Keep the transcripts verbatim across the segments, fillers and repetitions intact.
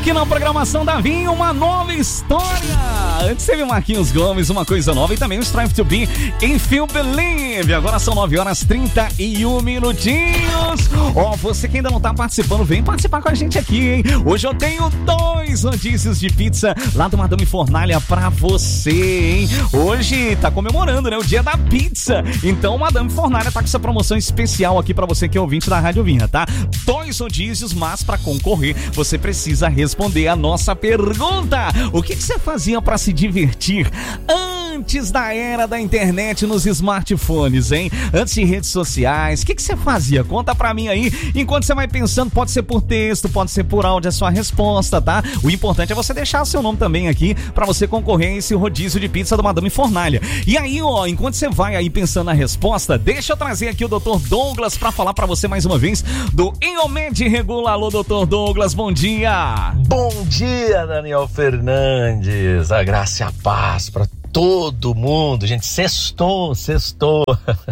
Aqui na programação da Vinho, uma nova história. Antes teve Marquinhos Gomes, uma coisa nova, e também o Strive to Be em Feel Believe. Agora são nove horas e trinta e um minutinhos. Ó, oh, você que ainda não tá participando, vem participar com a gente aqui, hein? Hoje eu tenho dois rodízios de pizza lá do Madame Fornalha pra você, hein? Hoje tá comemorando, né, o dia da pizza. Então Madame Fornalha tá com essa promoção especial aqui pra você que é ouvinte da Rádio Vinha, tá? Dois rodízios, mas pra concorrer você precisa responder a nossa pergunta. O que, que você fazia pra se divertir antes da era da internet nos smartphones, hein? Antes de redes sociais, o que, que você fazia? Conta pra mim aí. Enquanto você vai pensando, pode ser por texto, pode ser por áudio a sua resposta, tá? O importante é você deixar seu nome também aqui pra você concorrer a esse rodízio de pizza do Madame Fornalha. E aí, ó, enquanto você vai aí pensando na resposta, deixa eu trazer aqui o doutor Douglas pra falar pra você mais uma vez do Iomed Regula. Alô, doutor Douglas, bom dia! Bom dia, Daniel Fernandes, a graça e a paz pra todo mundo, gente, sextou, sextou.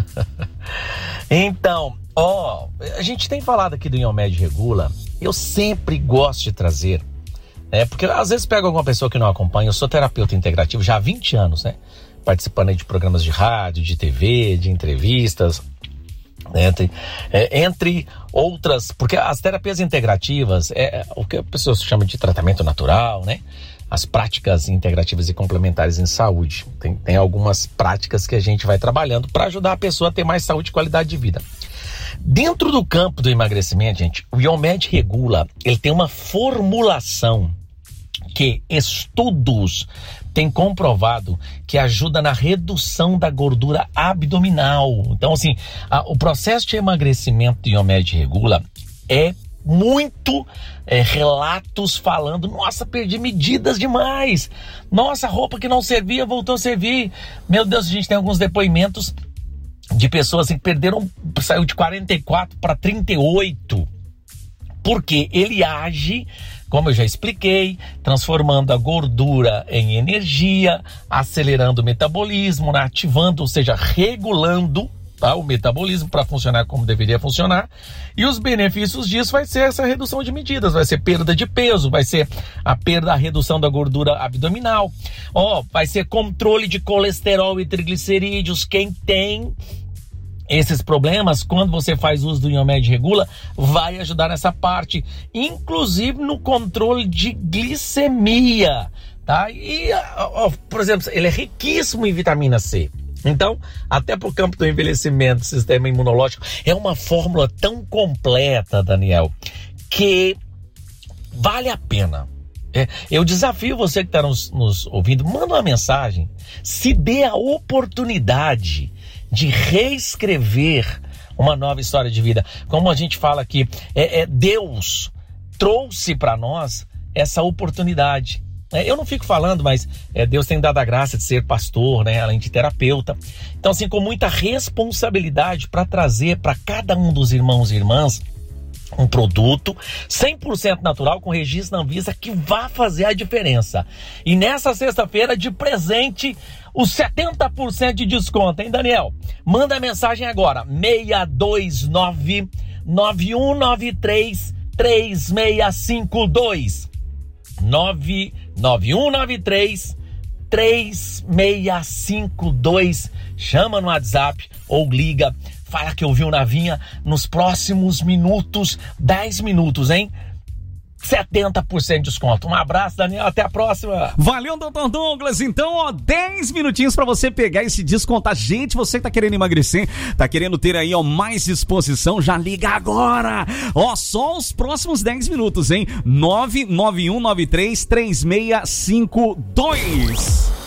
Então, ó, a gente tem falado aqui do Iomed Regula, eu sempre gosto de trazer, né, porque às vezes pego alguma pessoa que não acompanha. Eu sou terapeuta integrativo já há vinte anos, né, participando aí de programas de rádio, de T V, de entrevistas, Entre, é, entre outras, porque as terapias integrativas é o que a pessoa chama de tratamento natural, né? As práticas integrativas e complementares em saúde. Tem, tem algumas práticas que a gente vai trabalhando para ajudar a pessoa a ter mais saúde e qualidade de vida. Dentro do campo do emagrecimento, gente, o Iomed Regula, ele tem uma formulação que estudos têm comprovado que ajuda na redução da gordura abdominal. Então, assim, a, o processo de emagrecimento do Iomed Regula é muito é, relatos falando: nossa, perdi medidas demais, nossa, roupa que não servia voltou a servir. Meu Deus, a gente tem alguns depoimentos de pessoas assim, que perderam, saiu de quarenta e quatro para trinta e oito, porque ele age, como eu já expliquei, transformando a gordura em energia, acelerando o metabolismo, né? Ativando, ou seja, regulando, tá, o metabolismo para funcionar como deveria funcionar. E os benefícios disso vai ser essa redução de medidas, vai ser perda de peso, vai ser a perda, a redução da gordura abdominal, ó, vai ser controle de colesterol e triglicerídeos. Quem tem esses problemas, quando você faz uso do Iomed Regula, vai ajudar nessa parte, inclusive no controle de glicemia, tá? E, ó, por exemplo, ele é riquíssimo em vitamina C. Então, até pro campo do envelhecimento, sistema imunológico, é uma fórmula tão completa, Daniel, que vale a pena. É, eu desafio você que está nos, nos ouvindo, manda uma mensagem, se dê a oportunidade de reescrever uma nova história de vida. Como a gente fala aqui, é, é, Deus trouxe para nós essa oportunidade. É, eu não fico falando, mas é, Deus tem dado a graça de ser pastor, né, além de terapeuta. Então, assim, com muita responsabilidade para trazer para cada um dos irmãos e irmãs um produto cem por cento natural com registro na Anvisa que vai fazer a diferença. E nessa sexta-feira, de presente, os setenta por cento de desconto, hein, Daniel? Manda a mensagem agora, seis dois nove, nove um nove três, três seis cinco dois. nove nove um nove três, três seis cinco dois. Chama no WhatsApp ou liga. Fala que ouviu na Vinha nos próximos minutos, dez minutos, hein? setenta por cento de desconto. Um abraço, Daniel, até a próxima. Valeu, doutor Douglas. Então, ó, dez minutinhos pra você pegar esse desconto. Gente, você que tá querendo emagrecer, tá querendo ter aí, ó, mais disposição, já liga agora. Ó, só os próximos dez minutos, hein? nove nove um nove três, três seis cinco dois.